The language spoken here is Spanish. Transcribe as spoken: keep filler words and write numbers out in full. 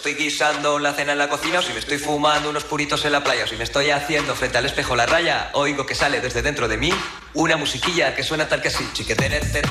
estoy guisando la cena en la cocina, o si me estoy fumando unos puritos en la playa, o si me estoy haciendo frente al espejo la raya, oigo que sale desde dentro de mí una musiquilla que suena tal que así. Chiquetere,